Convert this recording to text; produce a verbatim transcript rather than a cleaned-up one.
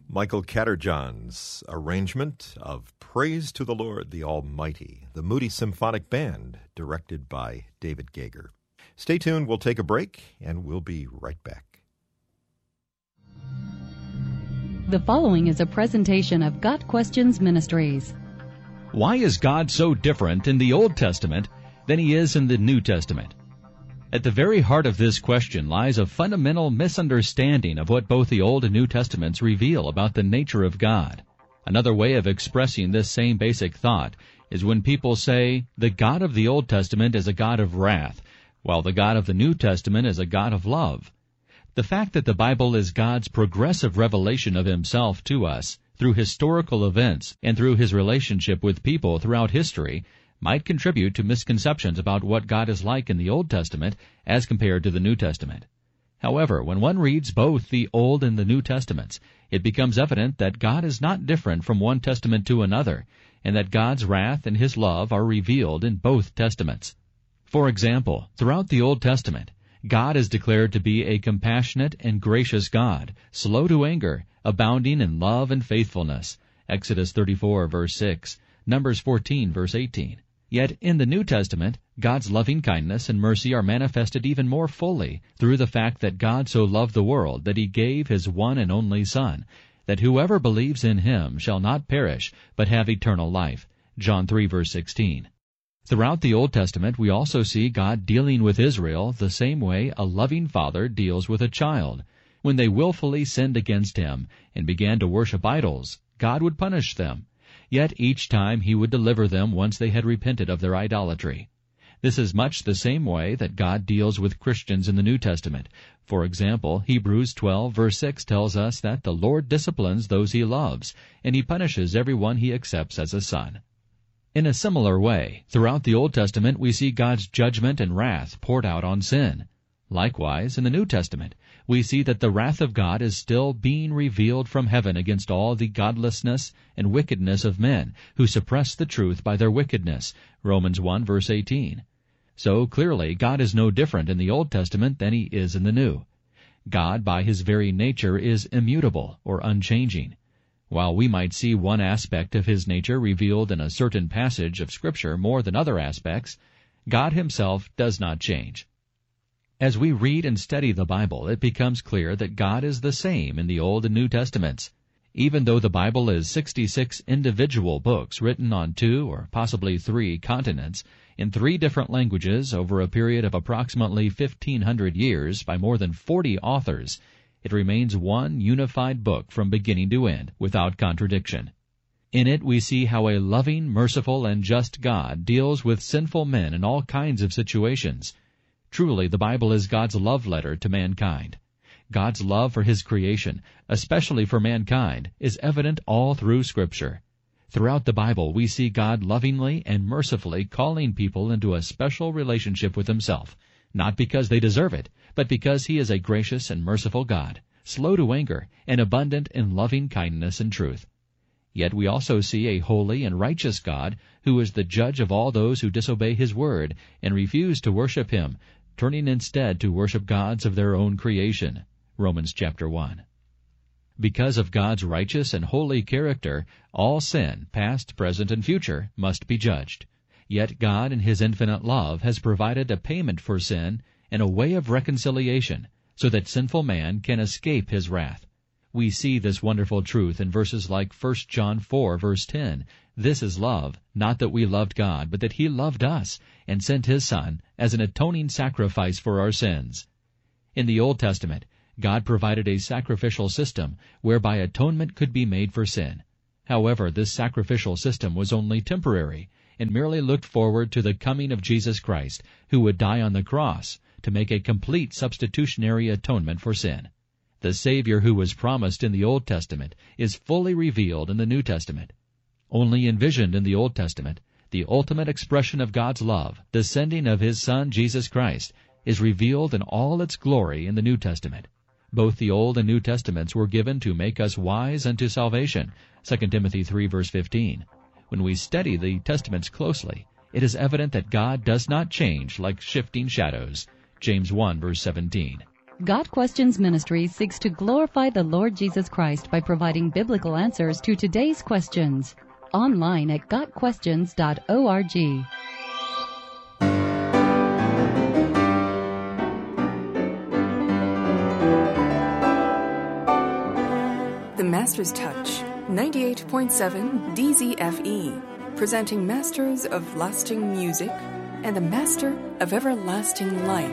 Michael Catterjohn's arrangement of Praise to the Lord, the Almighty, the Moody Symphonic Band, directed by David Gager. Stay tuned, we'll take a break, and we'll be right back. The following is a presentation of Got Questions Ministries. Why is God so different in the Old Testament than He is in the New Testament? At the very heart of this question lies a fundamental misunderstanding of what both the Old and New Testaments reveal about the nature of God. Another way of expressing this same basic thought is when people say, the God of the Old Testament is a God of wrath, while the God of the New Testament is a God of love. The fact that the Bible is God's progressive revelation of Himself to us through historical events and through His relationship with people throughout history might contribute to misconceptions about what God is like in the Old Testament as compared to the New Testament. However, when one reads both the Old and the New Testaments, it becomes evident that God is not different from one testament to another, and that God's wrath and His love are revealed in both testaments. For example, throughout the Old Testament, God is declared to be a compassionate and gracious God, slow to anger, abounding in love and faithfulness. Exodus thirty-four, verse six, Numbers fourteen, verse eighteen. Yet in the New Testament, God's loving kindness and mercy are manifested even more fully through the fact that God so loved the world that He gave His one and only Son, that whoever believes in Him shall not perish, but have eternal life. John three, verse sixteen. Throughout the Old Testament, we also see God dealing with Israel the same way a loving father deals with a child. When they willfully sinned against Him and began to worship idols, God would punish them. Yet each time He would deliver them once they had repented of their idolatry. This is much the same way that God deals with Christians in the New Testament. For example, Hebrews twelve, verse six tells us that the Lord disciplines those He loves, and He punishes everyone He accepts as a son. In a similar way, throughout the Old Testament we see God's judgment and wrath poured out on sin. Likewise, in the New Testament, we see that the wrath of God is still being revealed from heaven against all the godlessness and wickedness of men who suppress the truth by their wickedness. Romans one, verse eighteen. So clearly, God is no different in the Old Testament than He is in the New. God, by His very nature, is immutable or unchanging. While we might see one aspect of His nature revealed in a certain passage of Scripture more than other aspects, God Himself does not change. As we read and study the Bible, it becomes clear that God is the same in the Old and New Testaments. Even though the Bible is sixty-six individual books written on two or possibly three continents, in three different languages over a period of approximately fifteen hundred years by more than forty authors, it remains one unified book from beginning to end, without contradiction. In it we see how a loving, merciful, and just God deals with sinful men in all kinds of situations. Truly, the Bible is God's love letter to mankind. God's love for His creation, especially for mankind, is evident all through Scripture. Throughout the Bible, we see God lovingly and mercifully calling people into a special relationship with Himself, not because they deserve it, but because He is a gracious and merciful God, slow to anger, and abundant in loving kindness and truth. Yet we also see a holy and righteous God who is the judge of all those who disobey His word and refuse to worship Him, turning instead to worship gods of their own creation. Romans chapter one. Because of God's righteous and holy character, all sin, past, present, and future, must be judged. Yet God in His infinite love has provided a payment for sin and a way of reconciliation, so that sinful man can escape His wrath. We see this wonderful truth in verses like First John four, verse ten. This is love, not that we loved God, but that He loved us, and sent His Son as an atoning sacrifice for our sins. In the Old Testament, God provided a sacrificial system whereby atonement could be made for sin. However, this sacrificial system was only temporary, and merely looked forward to the coming of Jesus Christ, who would die on the cross to make a complete substitutionary atonement for sin. The Savior who was promised in the Old Testament is fully revealed in the New Testament. Only envisioned in the Old Testament, the ultimate expression of God's love, the sending of His Son Jesus Christ, is revealed in all its glory in the New Testament. Both the Old and New Testaments were given to make us wise unto salvation, Second Timothy three, verse fifteen. When we study the Testaments closely, it is evident that God does not change like shifting shadows, James one, verse seventeen. Got Questions Ministries seeks to glorify the Lord Jesus Christ by providing biblical answers to today's questions. Online at got questions dot org. The Master's Touch, ninety-eight point seven D Z F E, presenting Masters of Lasting Music and the Master of Everlasting Life.